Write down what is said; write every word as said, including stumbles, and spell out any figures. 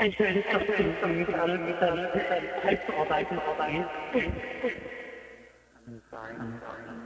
ein schönes Vergnügen dran, mit der Halbverarbeitung arbeiten.